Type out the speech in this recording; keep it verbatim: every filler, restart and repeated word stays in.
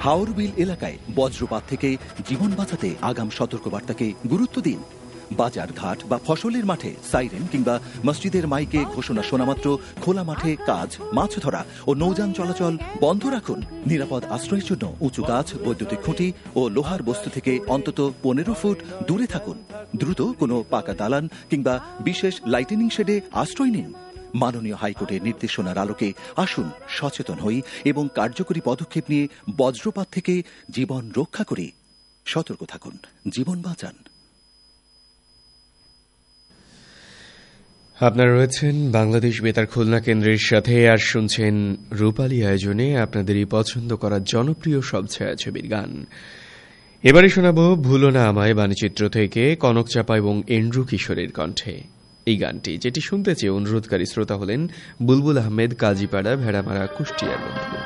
হাওরবিল এলাকায় বজ্রপাত থেকে জীবন বাঁচাতে আগাম সতর্কবার্তাকে গুরুত্ব দিন। বাজার ঘাট বা ফসলের মাঠে সাইরেন কিংবা মসজিদের মাইকে ঘোষণা শোনামাত্র খোলা মাঠে কাজ, মাছ ধরা ও নৌযান চলাচল বন্ধ রাখুন। নিরাপদ আশ্রয়ের জন্য উঁচু গাছ, বৈদ্যুতিক খুঁটি ও লোহার বস্তু থেকে অন্তত পনেরো ফুট দূরে থাকুন। দ্রুত কোনো পাকা দালান কিংবা বিশেষ লাইটেনিং শেডে আশ্রয় নিন। মাননীয় হাইকোর্টের নির্দেশনার আলোকে আসুন সচেতন হই এবং কার্যকরী পদক্ষেপ নিয়ে বজ্রপাত থেকে জীবন রক্ষা করি। সতর্ক থাকুন, জীবন বাঁচান। আপনারা রয়েছেন বাংলাদেশ বেতার খুলনা কেন্দ্রের সাথে আর শুনছেন রূপালী আয়োজনে আপনাদেরই পছন্দ করা জনপ্রিয় সব ছায়াছবির গান। এবারে শোনাব ভুলো না আমায় বাণীচিত্র থেকে কনক চাপা এবং এন্ড্রু কিশোরের কণ্ঠে এই গানটি, যেটি শুনতে চেয়ে অনুরোধকারী শ্রোতা হলেন বুলবুল আহমেদ, কাজীপাড়া, ভেড়ামারা, কুষ্টিয়ার বন্ধু।